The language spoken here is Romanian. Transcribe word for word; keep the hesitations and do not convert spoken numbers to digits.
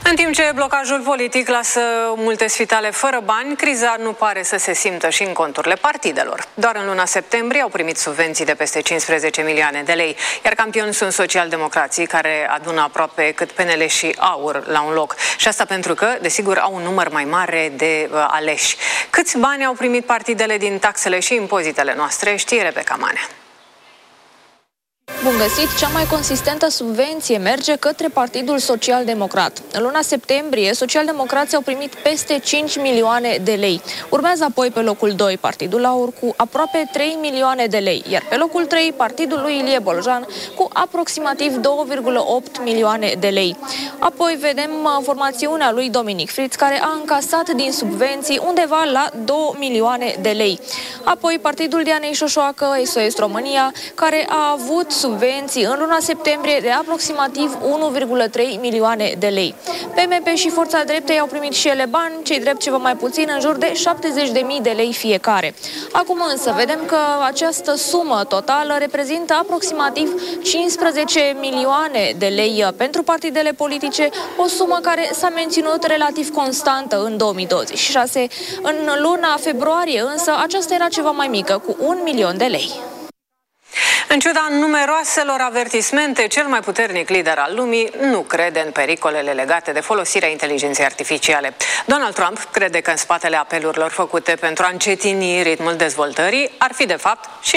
În timp ce blocajul politic lasă multe spitale fără bani, criza nu pare să se simtă și în conturile partidelor. Doar în luna septembrie au primit subvenții de peste cincisprezece milioane de lei, iar campioni sunt socialdemocrații, care adună aproape cât P N L și AUR la un loc. Și asta pentru că, desigur, au un număr mai mare de uh, aleși. Câți bani au primit partidele din taxele și impozitele noastre, știe Rebecca Manea. Bun găsit! Cea mai consistentă subvenție merge către Partidul Social-Democrat. În luna septembrie, socialdemocrații au primit peste cinci milioane de lei. Urmează apoi pe locul doi Partidul AUR cu aproape trei milioane de lei, iar pe locul trei Partidul lui Ilie Boljan cu aproximativ două virgulă opt milioane de lei. Apoi vedem formațiunea lui Dominic Fritz, care a încasat din subvenții undeva la două milioane de lei. Apoi Partidul Dianei Șoșoacă, S O S România, care a avut subvenții în luna septembrie de aproximativ unu virgulă trei milioane de lei. P M P și Forța Dreptei au primit și ele bani, cei drept ceva mai puțin, în jur de șaptezeci de mii de lei fiecare. Acum însă vedem că această sumă totală reprezintă aproximativ cincisprezece milioane de lei pentru partidele politice, o sumă care s-a menținut relativ constantă în două mii douăzeci și șase. În luna februarie însă aceasta era ceva mai mică, cu un milion de lei. În ciuda numeroaselor avertismente, cel mai puternic lider al lumii nu crede în pericolele legate de folosirea inteligenței artificiale. Donald Trump crede că în spatele apelurilor făcute pentru a încetini ritmul dezvoltării ar fi de fapt și